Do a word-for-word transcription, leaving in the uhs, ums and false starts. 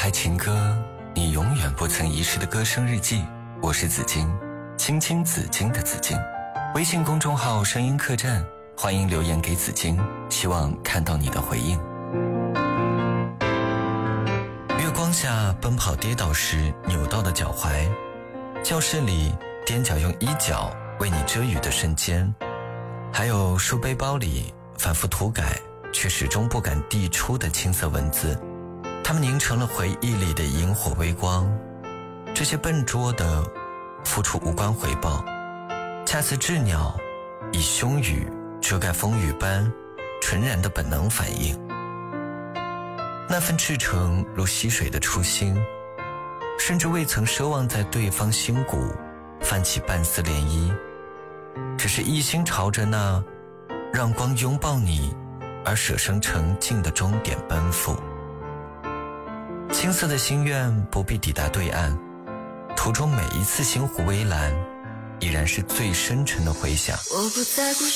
开情歌，你永远不曾遗失的歌声日记。我是紫金，青青紫金的紫金。微信公众号声音客栈，欢迎留言给紫金，希望看到你的回应。月光下奔跑跌倒时扭到的脚踝，教室里踮脚用衣角为你遮雨的瞬间，还有书背包里反复涂改却始终不敢递出的青色文字，它们凝成了回忆里的萤火微光。这些笨拙的付出无关回报，恰似鸷鸟以胸羽遮盖风雨般纯然的本能反应。那份赤诚如溪水的初心，甚至未曾奢望在对方心骨泛起半丝涟漪，只是一心朝着那让光拥抱你而舍生成静的终点奔赴。青涩的心愿不必抵达对岸，途中每一次星湖微澜依然是最深沉的回响。 我不在乎